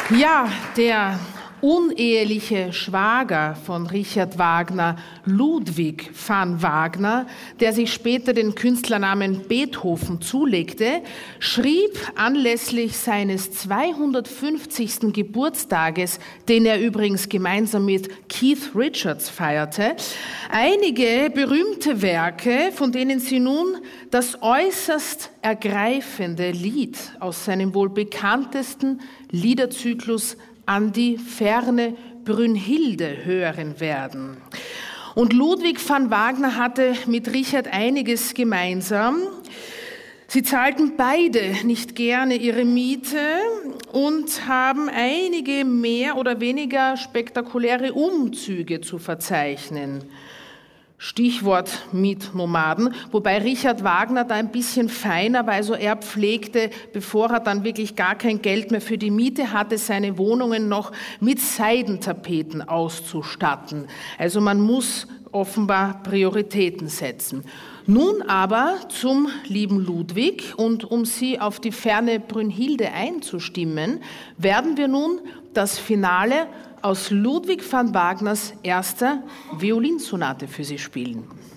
Ja, der uneheliche Schwager von Richard Wagner, Ludwig van Wagner, der sich später den Künstlernamen Beethoven zulegte, schrieb anlässlich seines 250. Geburtstages, den er übrigens gemeinsam mit Keith Richards feierte, einige berühmte Werke, von denen Sie nun das äußerst ergreifende Lied aus seinem wohl bekanntesten Liederzyklus An die ferne Brünnhilde hören werden. Und Ludwig van Wagner hatte mit Richard einiges gemeinsam. Sie zahlten beide nicht gerne ihre Miete und haben einige mehr oder weniger spektakuläre Umzüge zu verzeichnen. Stichwort Mietnomaden, wobei Richard Wagner da ein bisschen feiner war, also er pflegte, bevor er dann wirklich gar kein Geld mehr für die Miete hatte, seine Wohnungen noch mit Seidentapeten auszustatten. Also man muss offenbar Prioritäten setzen. Nun aber zum lieben Ludwig, und um Sie auf die ferne Brünnhilde einzustimmen, werden wir nun das Finale aus Ludwig van Wagners erster Violinsonate für Sie spielen.